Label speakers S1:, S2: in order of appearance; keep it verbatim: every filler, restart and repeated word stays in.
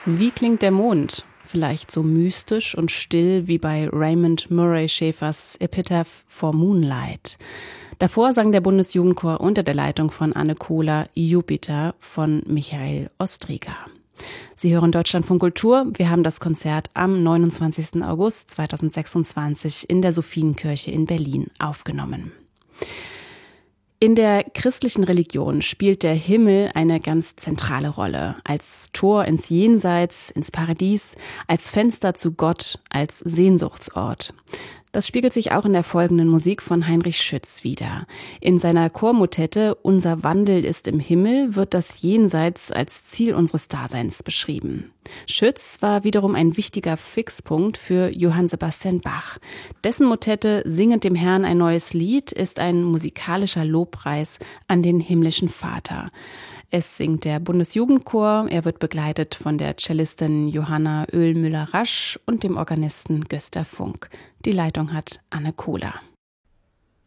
S1: Wie klingt der Mond? Vielleicht so mystisch und still wie bei Raymond Murray Schäfers Epitaph for Moonlight. Davor sang der Bundesjugendchor unter der Leitung von Anne Kohler Jupiter von Michael Ostriga. Sie hören Deutschlandfunk Kultur. Wir haben das Konzert am neunundzwanzigsten August zweitausendsechsundzwanzig in der Sophienkirche in Berlin aufgenommen. In der christlichen Religion spielt der Himmel eine ganz zentrale Rolle. Als Tor ins Jenseits, ins Paradies, als Fenster zu Gott, als Sehnsuchtsort. Das spiegelt sich auch in der folgenden Musik von Heinrich Schütz wider. In seiner Chormotette Unser Wandel ist im Himmel wird das Jenseits als Ziel unseres Daseins beschrieben. Schütz war wiederum ein wichtiger Fixpunkt für Johann Sebastian Bach. Dessen Motette Singend dem Herrn ein neues Lied ist ein musikalischer Lobpreis an den himmlischen Vater. Es singt der Bundesjugendchor, er wird begleitet von der Cellistin Johanna Oehlmüller-Rasch und dem Organisten Gösta Funk. Die Leitung hat Anne Kohler.